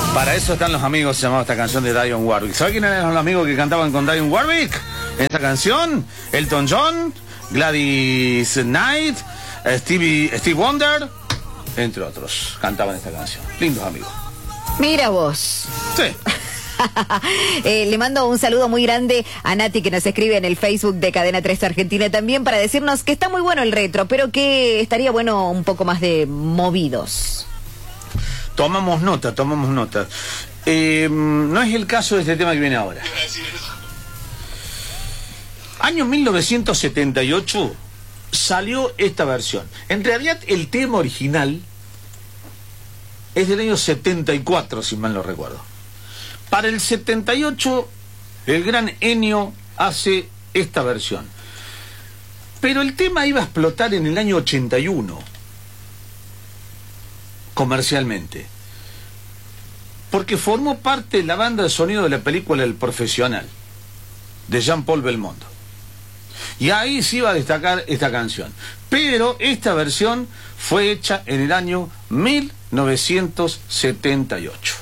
Para eso están los amigos, se llamaba esta canción de Dionne Warwick. ¿Sabe quiénes eran los amigos que cantaban con Dionne Warwick en esta canción? Elton John, Gladys Knight, Steve Wonder, entre otros, cantaban esta canción. Lindos amigos. Mira vos. Sí. Le mando un saludo muy grande a Nati, que nos escribe en el Facebook de Cadena 3 Argentina también, para decirnos que está muy bueno el retro, pero que estaría bueno un poco más de movidos. Tomamos nota. No es el caso de este tema que viene ahora. Año 1978 salió esta versión. En realidad el tema original es del año 74, si mal no recuerdo. Para el 78, el gran Ennio hace esta versión. Pero el tema iba a explotar en el año 81, comercialmente. Porque formó parte de la banda de sonido de la película El Profesional, de Jean-Paul Belmondo. Y ahí se iba a destacar esta canción. Pero esta versión fue hecha en el año 1978.